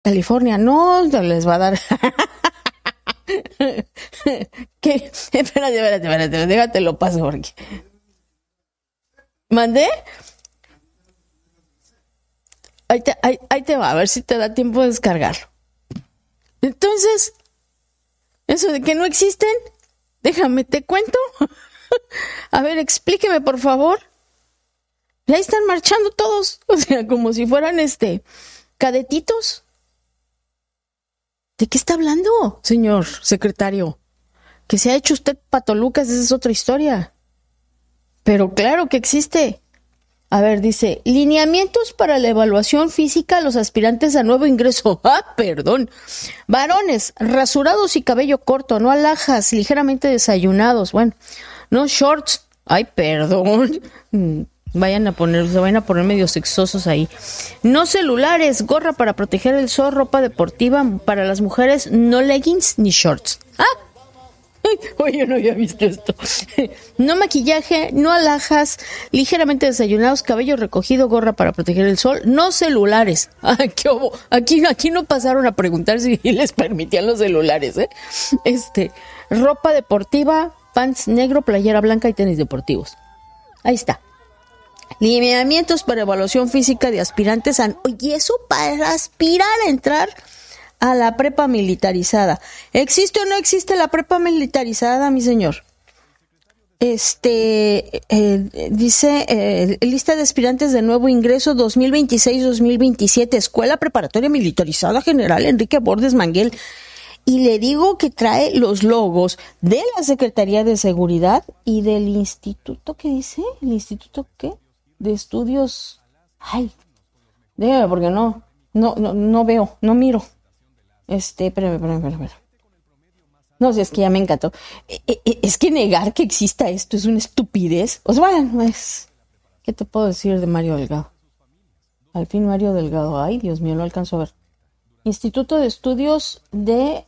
California, no les va a dar. ¿Qué? Espérate, déjate lo paso porque. ¿Mandé? Ahí te va, a ver si te da tiempo de descargarlo. Entonces, eso de que no existen, déjame, te cuento. A ver, explíqueme, por favor. Ya están marchando todos, o sea, como si fueran cadetitos. ¿De qué está hablando, señor secretario? Que se ha hecho usted patolucas, esa es otra historia. Pero claro que existe. A ver, dice, lineamientos para la evaluación física a los aspirantes a nuevo ingreso. Ah, perdón. Varones, rasurados y cabello corto, no alhajas, ligeramente desayunados. Bueno, no shorts. Ay, perdón. Se vayan a poner medio sexosos ahí. No celulares, gorra para proteger el sol, ropa deportiva para las mujeres, no leggings ni shorts. Ah, oye, yo no había visto esto. No maquillaje, no alhajas, ligeramente desayunados, cabello recogido, gorra para proteger el sol, no celulares. Ay, qué obo. Aquí no pasaron a preguntar si les permitían los celulares, ropa deportiva, pants negro, playera blanca y tenis deportivos. Ahí está. Lineamientos para evaluación física de aspirantes y eso para aspirar a entrar a la prepa militarizada. ¿Existe o no existe la prepa militarizada, mi señor? Dice, lista de aspirantes de nuevo ingreso 2026-2027, Escuela Preparatoria Militarizada General Enrique Bordes Manguel. Y le digo que trae los logos de la Secretaría de Seguridad y del instituto, ¿qué dice? ¿El instituto qué? De estudios. Ay, déjame porque no veo, no miro. Espérame. No, si es que ya me encantó. Es que negar que exista esto es una estupidez. O sea, bueno, ¿qué te puedo decir de Mario Delgado? Al fin Mario Delgado. Ay, Dios mío, no alcanzo a ver. Instituto de Estudios de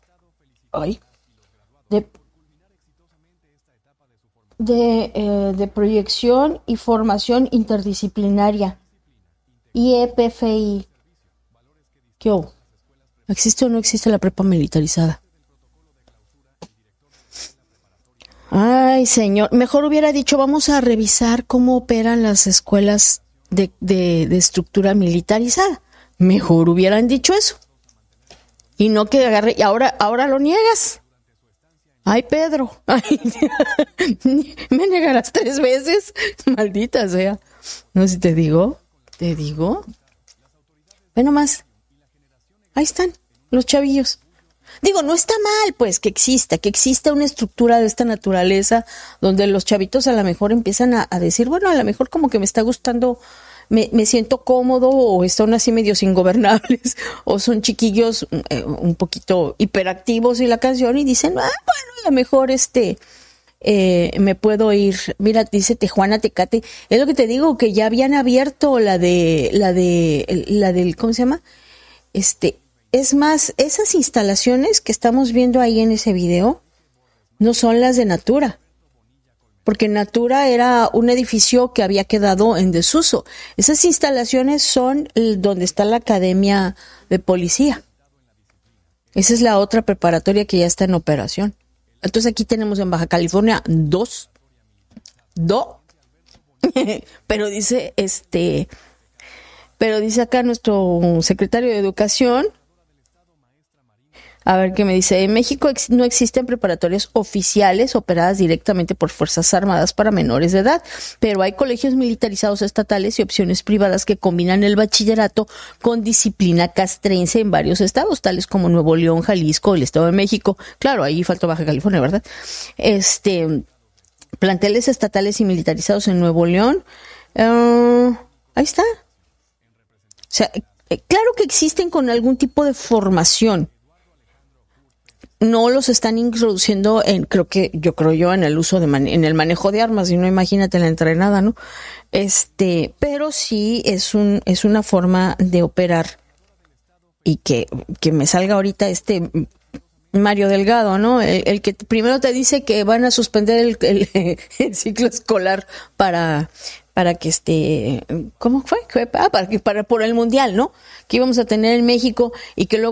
Proyección y Formación Interdisciplinaria. IEPFI. ¿Qué hubo? ¿Existe o no existe la prepa militarizada? Ay, señor, mejor hubiera dicho, vamos a revisar cómo operan las escuelas de estructura militarizada. Mejor hubieran dicho eso. Y no que agarre, y ahora lo niegas. Ay, Pedro, ay, me negarás 3 veces, maldita sea. No sé si te digo. Ve nomás. Ahí están los chavillos. Digo, no está mal, pues, que exista una estructura de esta naturaleza donde los chavitos a lo mejor empiezan a decir, bueno, a lo mejor como que me está gustando, me siento cómodo, o están así medios ingobernables, o son chiquillos un poquito hiperactivos y la canción, y dicen, bueno, a lo mejor me puedo ir. Mira, dice Tijuana Tecate, es lo que te digo, que ya habían abierto la del, ¿cómo se llama? Es más, esas instalaciones que estamos viendo ahí en ese video no son las de Natura, porque Natura era un edificio que había quedado en desuso. Esas instalaciones son donde está la Academia de Policía. Esa es la otra preparatoria que ya está en operación. Entonces aquí tenemos en Baja California 2. Pero dice acá nuestro secretario de Educación. A ver qué me dice. En México no existen preparatorias oficiales operadas directamente por Fuerzas Armadas para menores de edad, pero hay colegios militarizados estatales y opciones privadas que combinan el bachillerato con disciplina castrense en varios estados, tales como Nuevo León, Jalisco, el Estado de México. Claro, ahí faltó Baja California, ¿verdad? Planteles estatales y militarizados en Nuevo León. Ahí está. O sea, claro que existen con algún tipo de formación. No los están introduciendo en el uso en el manejo de armas, y no, imagínate la entrenada, ¿no? Pero sí es una forma de operar, y que me salga ahorita Mario Delgado, ¿no? El que primero te dice que van a suspender el ciclo escolar para para que ¿cómo fue? Para por el mundial, ¿no? Que íbamos a tener en México y que luego